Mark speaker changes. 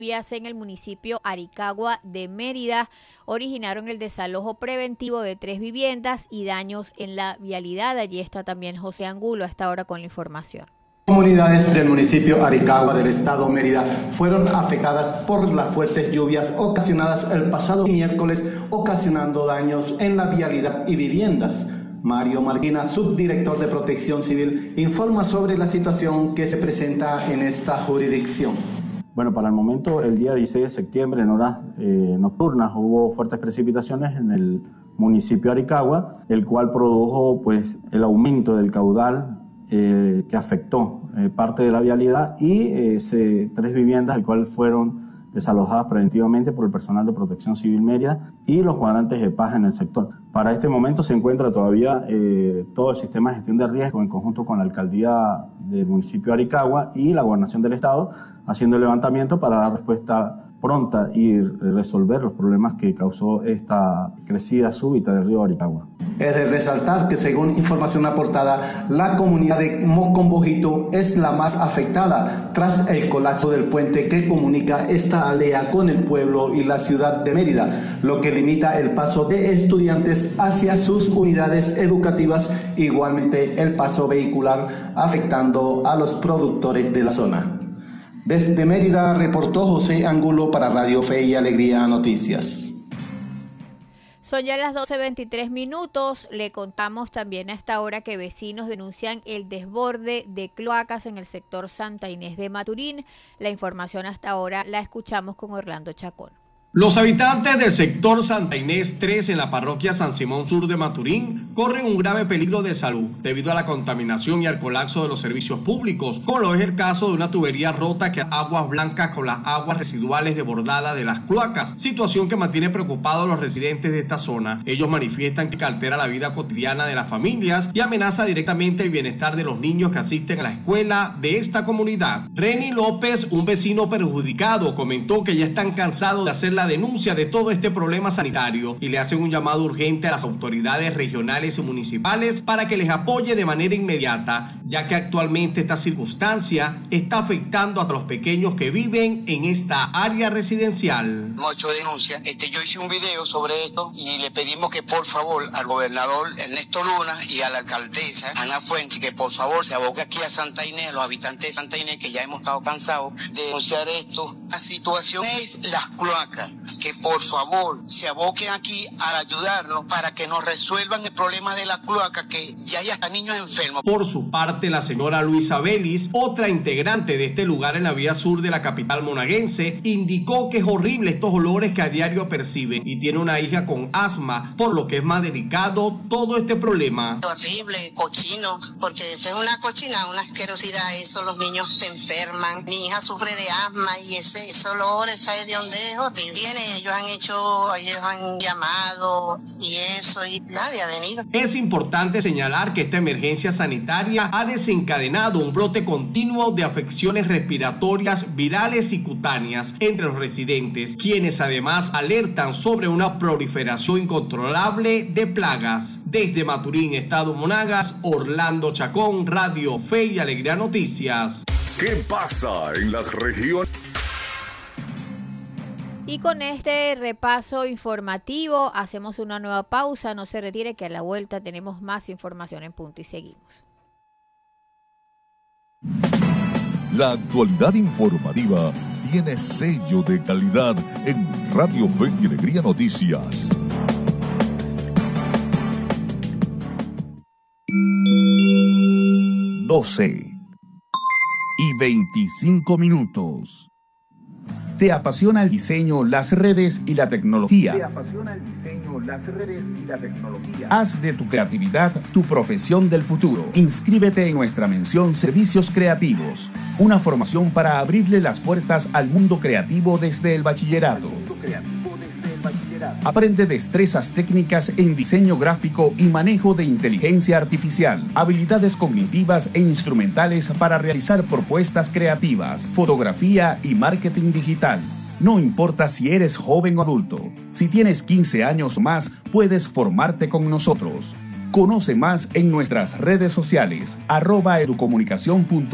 Speaker 1: Lluvias en el municipio Aricagua de Mérida originaron el desalojo preventivo de 3 viviendas y daños en la vialidad. Allí está también José Angulo a esta hora con la información.
Speaker 2: Comunidades del municipio Aricagua del estado Mérida fueron afectadas por las fuertes lluvias ocasionadas el pasado miércoles, ocasionando daños en la vialidad y viviendas. Mario Marquina, subdirector de Protección Civil, informa sobre la situación que se presenta en esta jurisdicción.
Speaker 3: Bueno, para el momento, el día 16 de septiembre, en horas nocturnas, hubo fuertes precipitaciones en el municipio de Aricagua, el cual produjo pues, el aumento del caudal que afectó parte de la vialidad y 3 viviendas, el cual fueron desalojadas preventivamente por el personal de Protección Civil Mérida y los cuadrantes de paz en el sector. Para este momento se encuentra todavía todo el sistema de gestión de riesgo en conjunto con la alcaldía del municipio de Aricagua y la gobernación del estado haciendo el levantamiento para dar respuesta pronta y resolver los problemas que causó esta crecida súbita del río Aricagua.
Speaker 2: Es de resaltar que según información aportada, la comunidad de Mocombojito es la más afectada tras el colapso del puente que comunica esta aldea con el pueblo y la ciudad de Mérida, lo que limita el paso de estudiantes hacia sus unidades educativas, igualmente el paso vehicular, afectando a los productores de la zona. Desde Mérida reportó José Angulo para Radio Fe y Alegría Noticias.
Speaker 1: Son ya las 12:23. Le contamos también a esta hora que vecinos denuncian el desborde de cloacas en el sector Santa Inés de Maturín. La información hasta ahora la escuchamos con Orlando Chacón.
Speaker 4: Los habitantes del sector Santa Inés 3 en la parroquia San Simón Sur de Maturín corren un grave peligro de salud debido a la contaminación y al colapso de los servicios públicos, como lo es el caso de una tubería rota que aguas blancas con las aguas residuales desbordadas de las cloacas, situación que mantiene preocupados a los residentes de esta zona. Ellos manifiestan que altera la vida cotidiana de las familias y amenaza directamente el bienestar de los niños que asisten a la escuela de esta comunidad. Reni López, un vecino perjudicado, comentó que ya están cansados de hacer la denuncia de todo este problema sanitario y le hacen un llamado urgente a las autoridades regionales y municipales para que les apoye de manera inmediata, ya que actualmente esta circunstancia está afectando a los pequeños que viven en esta área residencial.
Speaker 5: Hemos hecho denuncia. Yo hice un video sobre esto y le pedimos que por favor al gobernador Ernesto Luna y a la alcaldesa Ana Fuentes que por favor se aboque aquí a Santa Inés, a los habitantes de Santa Inés, que ya hemos estado cansados de denunciar esto. La situación es las cloacas, que por favor se aboquen aquí a ayudarnos para que nos resuelvan el problema de la cloaca, que ya hay hasta niños enfermos.
Speaker 4: Por su parte, la señora Luisa Vélez, otra integrante de este lugar en la vía sur de la capital monaguense, indicó que es horrible estos olores que a diario percibe y tiene una hija con asma, por lo que es más delicado todo este problema.
Speaker 6: Horrible, cochino, porque eso es una cochina, una asquerosidad, eso los niños se enferman. Mi hija sufre de asma y ese olor, ¿sabe de dónde es? Horrible. Ellos han llamado y eso, y nadie ha venido.
Speaker 4: Es importante señalar que esta emergencia sanitaria ha desencadenado un brote continuo de afecciones respiratorias, virales y cutáneas entre los residentes, quienes además alertan sobre una proliferación incontrolable de plagas. Desde Maturín, Estado Monagas, Orlando Chacón, Radio Fe y Alegría Noticias.
Speaker 7: ¿Qué pasa en las regiones?
Speaker 1: Y con este repaso informativo hacemos una nueva pausa. No se retire, que a la vuelta tenemos más información en punto y seguimos.
Speaker 7: La actualidad informativa tiene sello de calidad en Radio Fe y Alegría Noticias.
Speaker 8: 12:25. ¿Te apasiona el diseño, las redes y la tecnología? Haz de tu creatividad tu profesión del futuro. Inscríbete en nuestra mención Servicios Creativos, una formación para abrirle las puertas al mundo creativo desde el bachillerato. Aprende destrezas técnicas en diseño gráfico y manejo de inteligencia artificial, habilidades cognitivas e instrumentales para realizar propuestas creativas, fotografía y marketing digital. No importa si eres joven o adulto, si tienes 15 años o más, puedes formarte con nosotros. Conoce más en nuestras redes sociales, @educomunicacion.com.